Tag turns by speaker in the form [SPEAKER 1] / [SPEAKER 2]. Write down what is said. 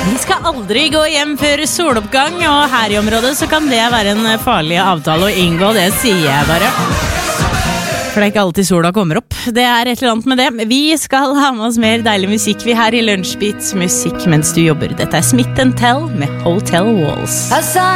[SPEAKER 1] Vi skal aldri gå hjem før soloppgang, og her i området så kan det være en farlig avtale å inngå, det sier jeg bare. For det er ikke alltid sola kommer opp. Det er et eller annet med det. Vi skal ha med oss mer deilig musikk. Vi her i Lunsjbeats musikk mens du jobber. Dette er Smith & Tell med Hotel Walls.